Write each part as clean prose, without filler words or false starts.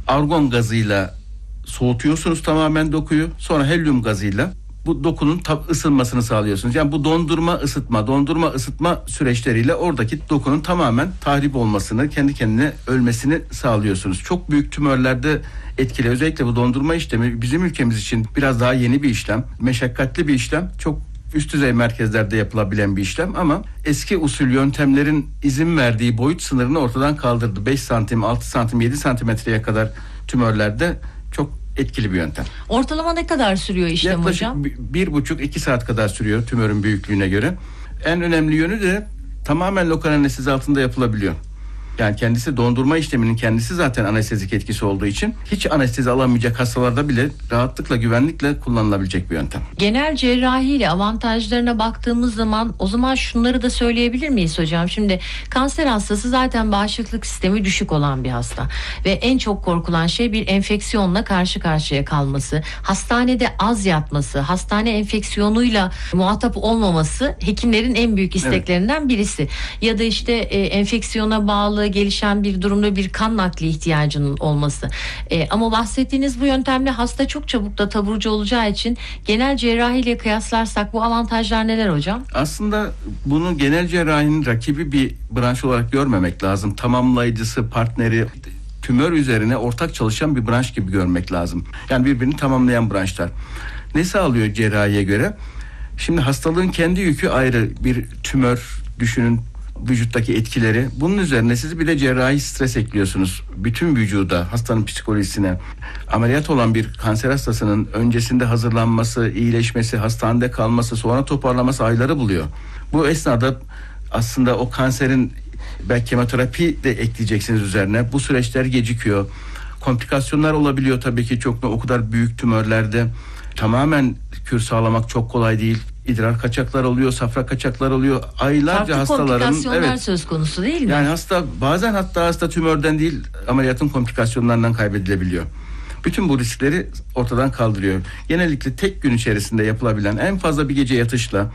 argon gazıyla soğutuyorsunuz tamamen dokuyu. Sonra helyum gazıyla bu dokunun ısınmasını sağlıyorsunuz. Yani bu dondurma ısıtma süreçleriyle oradaki dokunun tamamen tahrip olmasını, kendi kendine ölmesini sağlıyorsunuz. Çok büyük tümörlerde etkili. Özellikle bu dondurma işlemi bizim ülkemiz için biraz daha yeni bir işlem. Meşakkatli bir işlem. Çok üst düzey merkezlerde yapılabilen bir işlem ama eski usul yöntemlerin izin verdiği boyut sınırını ortadan kaldırdı. 5 santim, 6 santim, 7 santimetreye kadar tümörlerde çok etkili bir yöntem. Ortalama ne kadar sürüyor işlem yaklaşık hocam? 1,5-2 saat kadar sürüyor tümörün büyüklüğüne göre. En önemli yönü de tamamen lokal anestezi altında yapılabiliyor. Yani kendisi dondurma işleminin kendisi zaten anestezik etkisi olduğu için hiç anestezi alamayacak hastalarda bile rahatlıkla, güvenlikle kullanılabilecek bir yöntem. Genel cerrahiyle avantajlarına baktığımız zaman o zaman şunları da söyleyebilir miyiz hocam? Şimdi kanser hastası zaten bağışıklık sistemi düşük olan bir hasta ve en çok korkulan şey bir enfeksiyonla karşı karşıya kalması, hastanede az yatması, hastane enfeksiyonuyla muhatap olmaması hekimlerin en büyük isteklerinden birisi. Ya da işte enfeksiyona bağlı gelişen bir durumda bir kan nakli ihtiyacının olması. Ama bahsettiğiniz bu yöntemle hasta çok çabuk da taburcu olacağı için genel cerrahiyle kıyaslarsak bu avantajlar neler hocam? Aslında bunu genel cerrahinin rakibi bir branş olarak görmemek lazım. Tamamlayıcısı, partneri, tümör üzerine ortak çalışan bir branş gibi görmek lazım. Yani birbirini tamamlayan branşlar. Ne sağlıyor cerrahiye göre? Şimdi hastalığın kendi yükü ayrı. Bir tümör düşünün, vücuttaki etkileri. Bunun üzerine siz bir de cerrahi stres ekliyorsunuz. Bütün vücuda, hastanın psikolojisine. Ameliyat olan bir kanser hastasının öncesinde hazırlanması, iyileşmesi, hastanede kalması, sonra toparlaması ayları buluyor. Bu esnada aslında o kanserin belki kemoterapi de ekleyeceksiniz üzerine. Bu süreçler gecikiyor. Komplikasyonlar olabiliyor tabii ki çok da o kadar büyük tümörlerde. Tamamen kür sağlamak çok kolay değil. İdrar kaçaklar oluyor, safra kaçaklar oluyor. Aylarca farklı hastaların komplikasyonlar söz konusu değil mi? Yani bazen hasta tümörden değil ameliyatın komplikasyonlarından kaybedilebiliyor. Bütün bu riskleri ortadan kaldırıyor. Genellikle tek gün içerisinde yapılabilen en fazla bir gece yatışla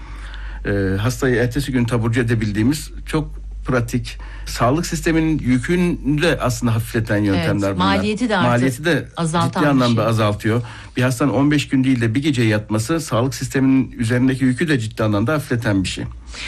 hastayı ertesi gün taburcu edebildiğimiz çok pratik, sağlık sisteminin yükünü de aslında hafifleten yöntemler bunlar. Maliyeti de ciddi anlamda azaltıyor. Bir hastanın 15 gün değil de bir gece yatması sağlık sisteminin üzerindeki yükü de ciddi anlamda hafifleten bir şey.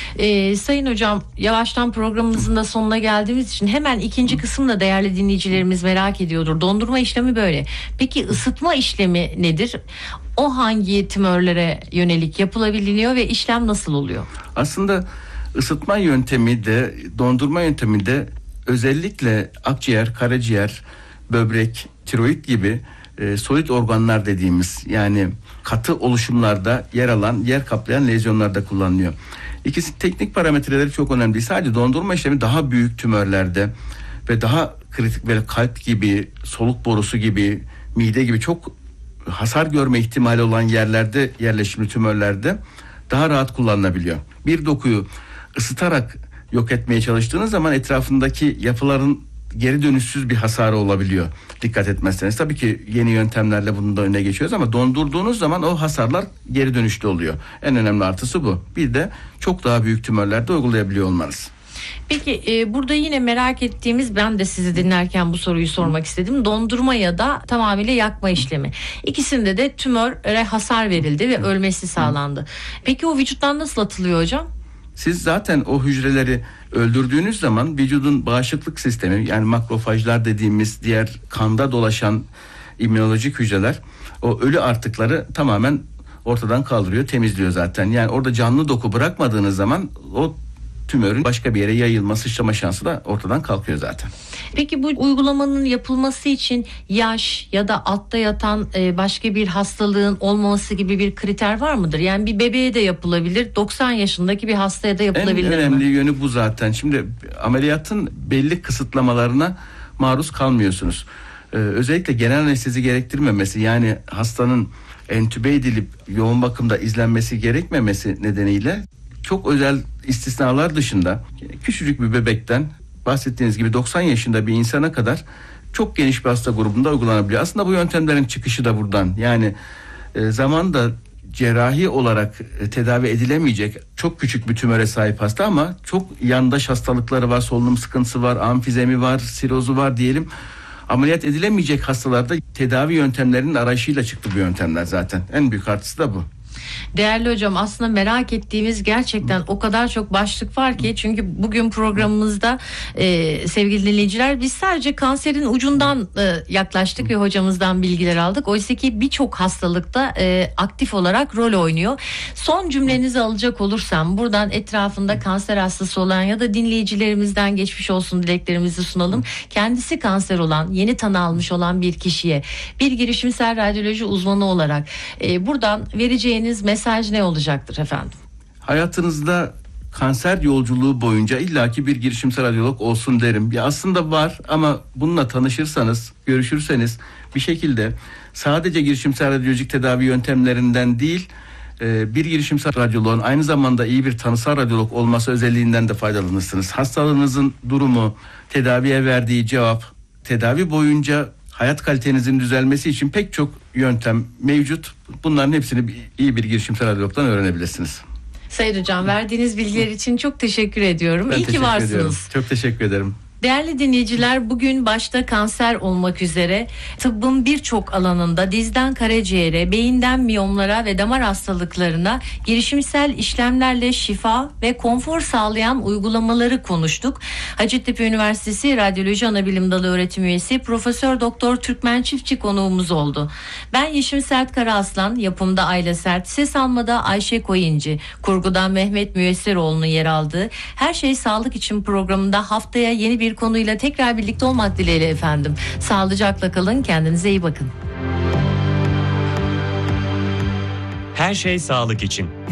Sayın hocam, yavaştan programımızın da sonuna geldiğimiz için hemen ikinci kısımda değerli dinleyicilerimiz merak ediyordur. Dondurma işlemi böyle. Peki ısıtma işlemi nedir? O hangi tümörlere yönelik yapılabiliyor ve işlem nasıl oluyor? Aslında ısıtma yöntemi de dondurma yöntemi de özellikle akciğer, karaciğer, böbrek, tiroid gibi solit organlar dediğimiz yani katı oluşumlarda yer kaplayan lezyonlarda kullanılıyor. İkisi teknik parametreleri çok önemli değil. Sadece dondurma işlemi daha büyük tümörlerde ve daha kritik böyle kalp gibi, soluk borusu gibi, mide gibi çok hasar görme ihtimali olan yerlerde yerleşimli tümörlerde daha rahat kullanılabiliyor. Bir dokuyu ısıtarak yok etmeye çalıştığınız zaman etrafındaki yapıların geri dönüşsüz bir hasarı olabiliyor. Dikkat etmezseniz. Tabii ki yeni yöntemlerle bunun da önüne geçiyoruz ama dondurduğunuz zaman o hasarlar geri dönüşlü oluyor. En önemli artısı bu. Bir de çok daha büyük tümörlerde uygulayabiliyor olmanız. Peki burada yine merak ettiğimiz, ben de sizi dinlerken bu soruyu sormak istedim. Dondurma ya da tamamıyla yakma işlemi. İkisinde de tümöre hasar verildi ve ölmesi sağlandı. Peki o vücuttan nasıl atılıyor hocam? Siz zaten o hücreleri öldürdüğünüz zaman vücudun bağışıklık sistemi yani makrofajlar dediğimiz diğer kanda dolaşan immünolojik hücreler o ölü artıkları tamamen ortadan kaldırıyor, temizliyor zaten. Yani orada canlı doku bırakmadığınız zaman o tümörün başka bir yere yayılma, sıçrama şansı da ortadan kalkıyor zaten. Peki bu uygulamanın yapılması için yaş ya da altta yatan başka bir hastalığın olmaması gibi bir kriter var mıdır? Yani bir bebeğe de yapılabilir, 90 yaşındaki bir hastaya da yapılabilir mi? En önemli yönü bu zaten. Şimdi ameliyatın belli kısıtlamalarına maruz kalmıyorsunuz. Özellikle genel anestezi gerektirmemesi yani hastanın entübe edilip yoğun bakımda izlenmesi gerekmemesi nedeniyle çok özel istisnalar dışında küçücük bir bebekten bahsettiğiniz gibi 90 yaşında bir insana kadar çok geniş bir hasta grubunda uygulanabiliyor. Aslında bu yöntemlerin çıkışı da buradan. Yani zamanda cerrahi olarak tedavi edilemeyecek çok küçük bir tümöre sahip hasta ama çok yandaş hastalıkları var, solunum sıkıntısı var, amfizemi var, sirozu var diyelim. Ameliyat edilemeyecek hastalarda tedavi yöntemlerinin arayışıyla çıktı bu yöntemler zaten. En büyük artısı da bu. Değerli hocam, aslında merak ettiğimiz gerçekten o kadar çok başlık var ki, çünkü bugün programımızda sevgili dinleyiciler biz sadece kanserin ucundan yaklaştık ve hocamızdan bilgiler aldık. Oysa ki birçok hastalıkta aktif olarak rol oynuyor. Son cümlenizi alacak olursam, buradan etrafında kanser hastası olan ya da dinleyicilerimizden geçmiş olsun dileklerimizi sunalım. Kendisi kanser olan, yeni tanı almış olan bir kişiye bir girişimsel radyoloji uzmanı olarak buradan vereceğiniz mesaj ne olacaktır efendim? Hayatınızda kanser yolculuğu boyunca illaki bir girişimsel radyolog olsun derim. Ya aslında var ama bununla tanışırsanız, görüşürseniz bir şekilde sadece girişimsel radyolojik tedavi yöntemlerinden değil, bir girişimsel radyoloğun aynı zamanda iyi bir tanısal radyolog olması özelliğinden de faydalanırsınız. Hastalığınızın durumu, tedaviye verdiği cevap, tedavi boyunca hayat kalitenizin düzelmesi için pek çok yöntem mevcut. Bunların hepsini iyi bir girişimsel radyologdan öğrenebilirsiniz. Sayın hocam, verdiğiniz bilgiler için çok teşekkür ediyorum. Ben İyi ki varsınız. ediyorum. Çok teşekkür ederim. Değerli dinleyiciler, bugün başta kanser olmak üzere tıbbın birçok alanında dizden karaciğere, beyinden miyomlara ve damar hastalıklarına girişimsel işlemlerle şifa ve konfor sağlayan uygulamaları konuştuk. Hacettepe Üniversitesi Radyoloji Anabilim Dalı öğretim üyesi Profesör Doktor Türkmen Çiftçi konuğumuz oldu. Ben Yeşim Sert Karaaslan, yapımda Ayla Sert, ses almada Ayşe Koyuncu, kurgudan Mehmet Müyesseroğlu'nun yer aldığı Her Şey Sağlık İçin programında haftaya yeni bir konuyla tekrar birlikte olmak dileğiyle efendim. Sağlıcakla kalın, kendinize iyi bakın. Her şey sağlık için.